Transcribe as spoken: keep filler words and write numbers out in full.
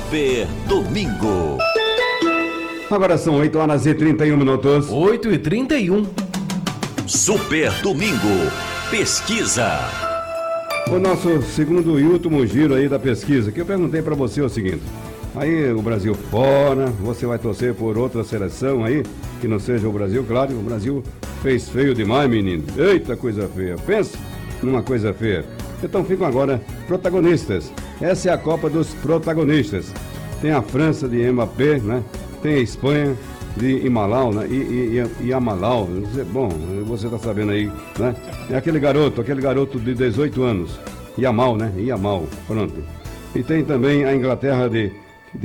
Super Domingo. Agora são oito horas e trinta e um minutos. oito e trinta e um. Super Domingo. Pesquisa. O nosso segundo e último giro aí da pesquisa, que eu perguntei para você o seguinte: aí o Brasil fora, você vai torcer por outra seleção aí, que não seja o Brasil? Claro, o Brasil fez feio demais, menino. Eita, coisa feia. Pensa numa coisa feia. Então ficam agora protagonistas. Essa é a Copa dos protagonistas. Tem a França de Mbappé, né? Tem a Espanha de Imalau, né? E, e, e Amalau. Bom, você tá sabendo aí, né? É aquele garoto, aquele garoto de dezoito anos. Yamal, né? Yamal, pronto. E tem também a Inglaterra de